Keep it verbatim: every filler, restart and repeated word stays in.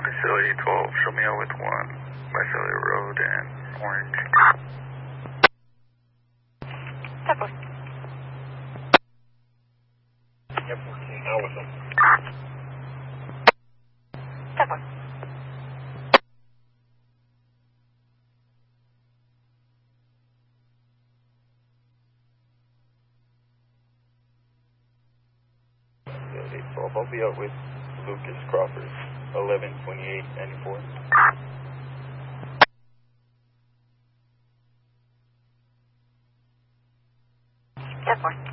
Visalia twelve, show me out with one, Visalia Road and Orange. Temple. Yep, fourteen, out with them. Temple. eight twelve, I'll be out with Lucas Crawford, eleven twenty-eight ninety-four. Temple.